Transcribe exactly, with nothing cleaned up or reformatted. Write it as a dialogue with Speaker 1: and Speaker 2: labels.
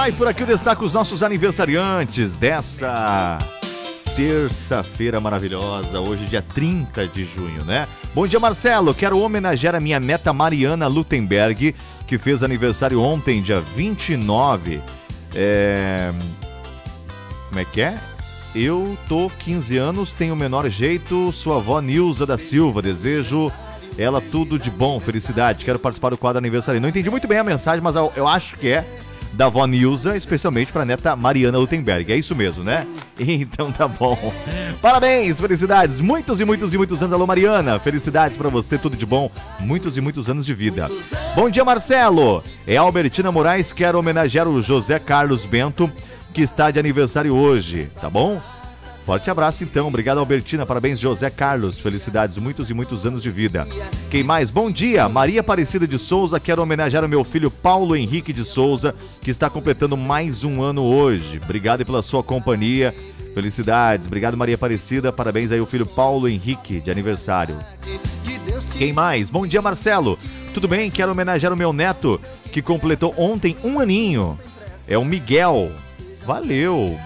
Speaker 1: lá, e por aqui eu destaco os nossos aniversariantes dessa terça-feira maravilhosa, hoje dia trinta de junho, né? Bom dia, Marcelo, quero homenagear a minha neta Mariana Lutemberg, que fez aniversário ontem, dia vinte e nove. É... Como é que é? Eu tô quinze anos, tenho o menor jeito, sua avó Nilza da Silva, desejo ela tudo de bom, felicidade, quero participar do quadro aniversário. Não entendi muito bem a mensagem, mas eu, eu acho que é da avó Nilza, especialmente para a neta Mariana Lutemberg, é isso mesmo, né? Então tá bom. Parabéns, felicidades, muitos e muitos e muitos anos. Alô, Mariana, felicidades para você, tudo de bom, muitos e muitos anos de vida. Bom dia, Marcelo, é Albertina Moraes, quero homenagear o José Carlos Bento, que está de aniversário hoje, tá bom? Forte abraço então, obrigado, Albertina, parabéns, José Carlos, felicidades, muitos e muitos anos de vida. Quem mais? Bom dia, Maria Aparecida de Souza, quero homenagear o meu filho Paulo Henrique de Souza, que está completando mais um ano hoje. Obrigado pela sua companhia, felicidades, obrigado, Maria Aparecida, parabéns aí o filho Paulo Henrique de aniversário. Quem mais? Bom dia, Marcelo, tudo bem? Quero homenagear o meu neto, que completou ontem um aninho, é o Miguel. Valeu!